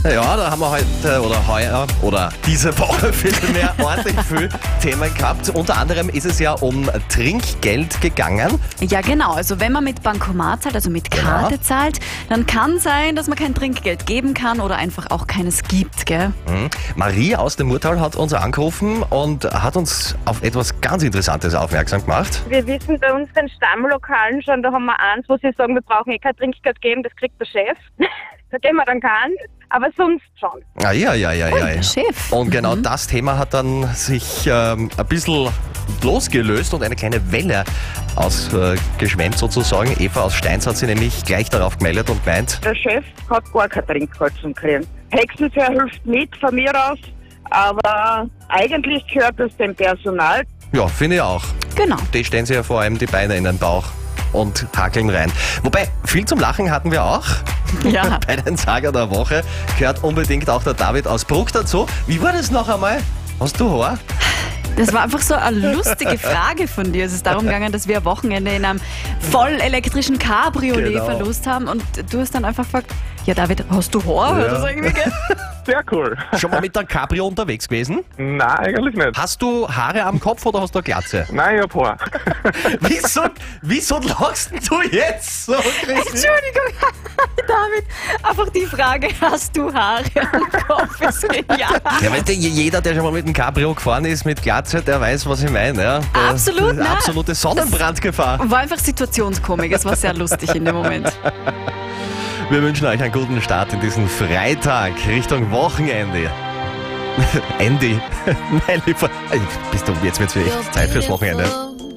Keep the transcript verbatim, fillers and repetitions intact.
Ja, da haben wir heute oder heuer oder diese Woche viel mehr ordentlich viel Themen gehabt. Unter anderem ist es ja um Trinkgeld gegangen. Ja, genau. Also wenn man mit Bankomat zahlt, also mit Karte Genau. zahlt, dann kann sein, dass man kein Trinkgeld geben kann oder einfach auch keines gibt, gell? Mhm. Marie aus dem Murtal hat uns angerufen und hat uns auf etwas ganz Interessantes aufmerksam gemacht. Wir wissen bei unseren Stammlokalen schon, da haben wir eins, wo sie sagen, wir brauchen eh kein Trinkgeld geben, das kriegt der Chef. Da geben wir dann keins, aber sonst schon. Ah, ja, ja, ja, ja. Der Chef. Und genau das Thema hat dann sich ähm, ein bisschen losgelöst und eine kleine Welle ausgeschwemmt sozusagen. Eva aus Steins hat sie nämlich gleich darauf gemeldet und meint, Der Chef hat gar kein Trinkgeld zum Kriegen. Hexenfair hilft mit von mir aus, aber eigentlich gehört das dem Personal. ja, finde ich auch. Genau. Die stellen sich ja vor allem die Beine in den Bauch und hakeln rein. Wobei, viel zum Lachen hatten wir auch. Ja. Bei den Sager der Woche gehört unbedingt auch der David aus Bruck dazu. Wie war das noch einmal? Hast du Haar? Das war einfach so eine lustige Frage von dir. Es ist darum gegangen, dass wir am Wochenende in einem voll elektrischen Cabriolet Genau. verlost haben und du hast dann einfach gefragt, ja David, hast du Haar? Ja. Oder so irgendwie, gell? Sehr cool. Schon mal mit der Cabrio unterwegs gewesen? Nein, eigentlich nicht. Hast du Haare am Kopf oder hast du eine Glatze? Nein, ich hab Haar. Wieso, wieso lachst du jetzt so, Christi? Entschuldigung, David, einfach die Frage, hast du Haare am Kopf? Ist so, ja. Ja, weißt du, jeder, der schon mal mit dem Cabrio gefahren ist, mit Glatze, der weiß, was ich meine. Ja? Der- Absolut, der ne? Absolute Sonnenbrandgefahr. War einfach Situationskomik, es war sehr lustig in dem Moment. Wir wünschen euch einen guten Start in diesen Freitag Richtung Wochenende. Andy, mein Lieber, bist du, jetzt wird's wirklich Zeit fürs Wochenende.